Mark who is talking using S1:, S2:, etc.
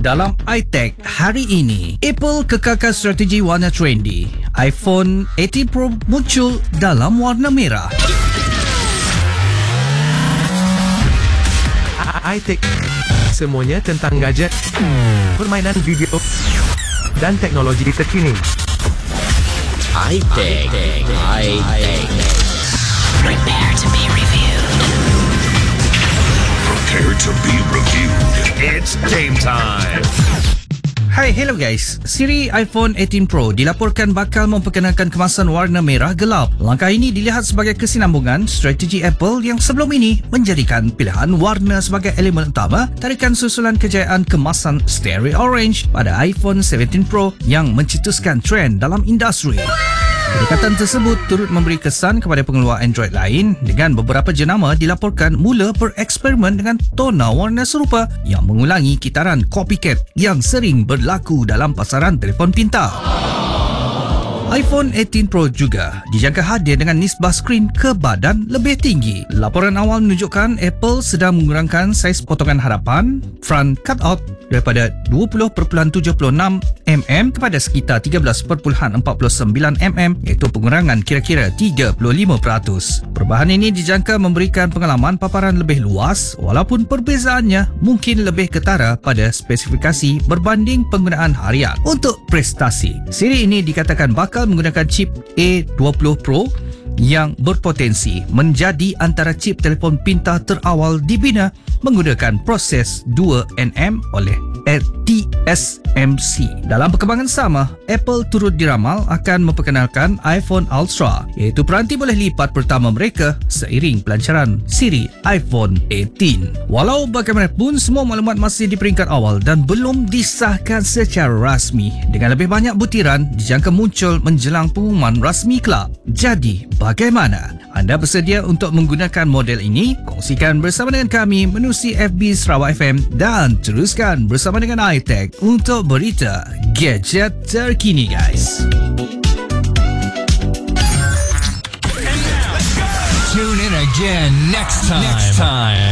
S1: dalam iTech hari ini. Apple kekalkan strategi warna trendy. iPhone 18 Pro muncul dalam warna merah.
S2: iTech, semuanya tentang gadget, permainan video dan teknologi terkini.
S3: iTech.
S4: Prepare to be reviewed.
S5: Prepare to be reviewed. It's game time.
S1: Hai, hello guys. Siri iPhone 18 Pro dilaporkan bakal memperkenalkan kemasan warna merah gelap. Langkah ini dilihat sebagai kesinambungan strategi Apple yang sebelum ini menjadikan pilihan warna sebagai elemen utama tarikan susulan kejayaan kemasan stereo orange pada iPhone 17 Pro yang mencetuskan trend dalam industri. Pendekatan tersebut turut memberi kesan kepada pengeluar Android lain dengan beberapa jenama dilaporkan mula bereksperimen dengan tona warna serupa yang mengulangi kitaran copycat yang sering berlaku dalam pasaran telefon pintar. iPhone 18 Pro juga dijangka hadir dengan nisbah skrin ke badan lebih tinggi. Laporan awal menunjukkan Apple sedang mengurangkan saiz potongan hadapan front cutout daripada 20.76 mm kepada sekitar 13.49 mm iaitu pengurangan kira-kira 35%. Perubahan ini dijangka memberikan pengalaman paparan lebih luas walaupun perbezaannya mungkin lebih ketara pada spesifikasi berbanding penggunaan harian. Untuk prestasi, siri ini dikatakan bakal menggunakan chip A20 Pro yang berpotensi menjadi antara chip telefon pintar terawal dibina menggunakan proses 2nm oleh TSMC. Dalam perkembangan sama, Apple turut diramal akan memperkenalkan iPhone Ultra, iaitu peranti boleh lipat pertama mereka seiring pelancaran siri iPhone 18. Walau bagaimanapun, semua maklumat masih di peringkat awal dan belum disahkan secara rasmi. Dengan lebih banyak butiran dijangka muncul menjelang pengumuman rasmi kelak. Jadi, bagaimana? Anda bersedia untuk menggunakan model ini? Kongsikan bersama dengan kami menerusi FB Sarawak FM dan teruskan bersama dengan iTech untuk berita gadget terkini, guys.
S6: Tune in again next time.